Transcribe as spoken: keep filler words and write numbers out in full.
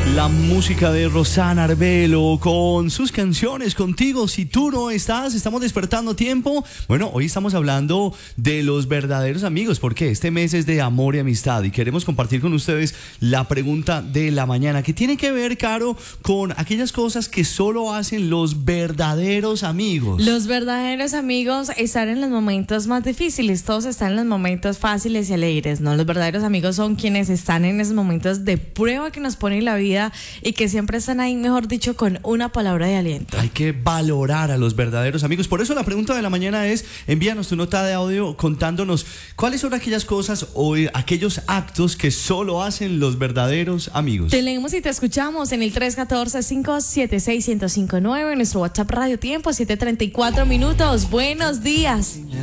La música de Rosana Arbelo con sus canciones Contigo si tú no estás. Estamos despertando tiempo. Bueno, hoy estamos hablando de los verdaderos amigos, porque este mes es de amor y amistad y queremos compartir con ustedes la pregunta de la mañana, que tiene que ver, Caro, con aquellas cosas que solo hacen los verdaderos amigos. Los verdaderos amigos están en los momentos más difíciles. Todos están en los momentos fáciles y alegres, ¿no? Los verdaderos amigos son quienes están en esos momentos de prueba que nos pone la vida y que siempre están ahí, mejor dicho, con una palabra de aliento. Hay que valorar a los verdaderos amigos. Por eso la pregunta de la mañana es: envíanos tu nota de audio contándonos cuáles son aquellas cosas o aquellos actos que solo hacen los verdaderos amigos. Te leemos y te escuchamos en el tres uno cuatro, cinco siete seis, uno cero cinco nueve, en nuestro WhatsApp Radio Tiempo, siete treinta y cuatro minutos. Buenos días.